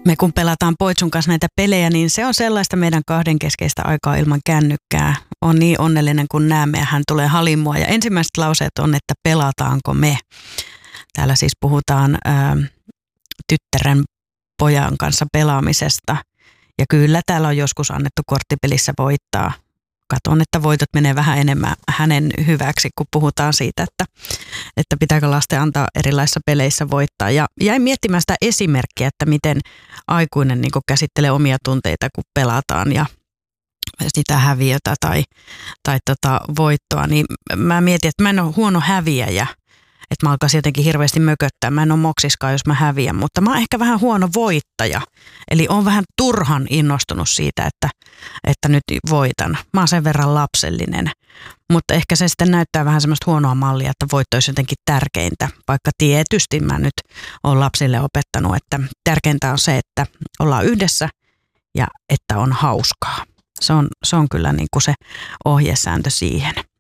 me kun pelataan Poitsun kanssa näitä pelejä, niin se on sellaista meidän kahden keskeistä aikaa ilman kännykkää. On niin onnellinen, kun näemme ja hän tulee halimua. Ja ensimmäiset lauseet on, että pelataanko me. Täällä siis puhutaan tyttären pojan kanssa pelaamisesta. Ja kyllä täällä on joskus annettu korttipelissä voittaa. Katon, että voitot menee vähän enemmän hänen hyväksi, kun puhutaan siitä, että pitääkö lasten antaa erilaisissa peleissä voittaa. Ja jäin miettimään sitä esimerkkiä, että miten aikuinen niin kuin käsittelee omia tunteita, kun pelataan ja sitä häviötä tai voittoa. Niin mä mietin, että mä en ole huono häviäjä, että mä alkaisin jotenkin hirveästi mököttää. Mä en ole moksiskaan, jos mä häviän, mutta mä oon ehkä vähän huono voittaja. Eli oon vähän turhan innostunut siitä, että nyt voitan. Mä oon sen verran lapsellinen. Mutta ehkä se sitten näyttää vähän semmoista huonoa mallia, että voitto olisi jotenkin tärkeintä. Vaikka tietysti mä nyt oon lapsille opettanut, että tärkeintä on se, että ollaan yhdessä ja että on hauskaa. Se on kyllä niin kuin se ohjesääntö siihen.